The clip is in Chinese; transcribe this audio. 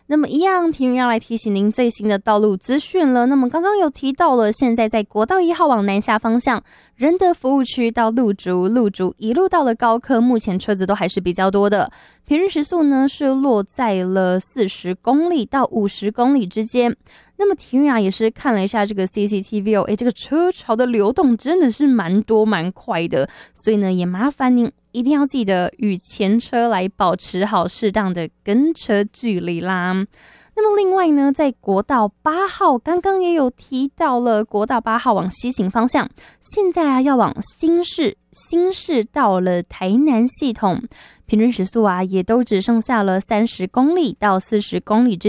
那么一样，体育要来提醒您最新的道路资讯了。那么刚刚有提到了，现在在国道1号往南下方向，仁德服务区到路竹一路到了高科，目前车子都还是比较多的。平均时速呢是落在了40公里到50公里之间。那么体育也是看了一下这个 CCTV 哦，这个车潮的流动真的是蛮多蛮快的，所以呢也麻烦您一定要记得与前车来保持好适当的跟车距离啦。那么另外呢，在国道8号刚刚也有提到了，国道8号往西行方向，现在要往新市到了台南系统，平均时速也都只剩下了30公里到40公里之